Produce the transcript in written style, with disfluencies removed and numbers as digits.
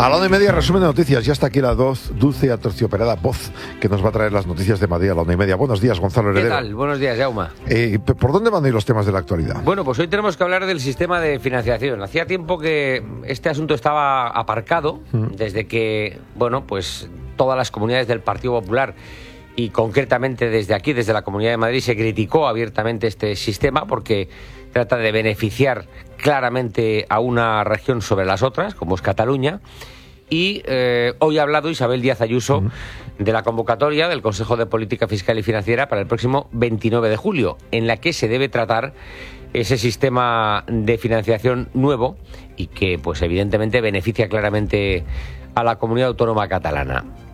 A la 1:30, resumen de noticias. Ya está aquí la dulce y aterciopelada voz que nos va a traer las noticias de Madrid a la 1:30. Buenos días, Gonzalo Heredero. ¿Qué tal? Buenos días, Jauma. ¿Por dónde van a ir los temas de la actualidad? Bueno, pues hoy tenemos que hablar del sistema de financiación. Hacía tiempo que este asunto estaba aparcado, desde que, bueno, pues todas las comunidades del Partido Popular y concretamente desde aquí, desde la Comunidad de Madrid, se criticó abiertamente este sistema porque trata de beneficiar claramente a una región sobre las otras, como es Cataluña. Y hoy ha hablado Isabel Díaz Ayuso de la convocatoria del Consejo de Política Fiscal y Financiera para el próximo 29 de julio, en la que se debe tratar ese sistema de financiación nuevo y que, pues evidentemente, beneficia claramente a la comunidad autónoma catalana.